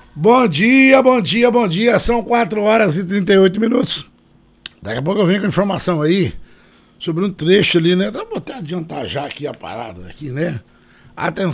Bom dia, bom dia, bom dia. São 4 horas e 38 minutos. Daqui a pouco eu venho com informação aí sobre um trecho ali, né? Vou até adiantar já aqui a parada aqui, né? Atenção.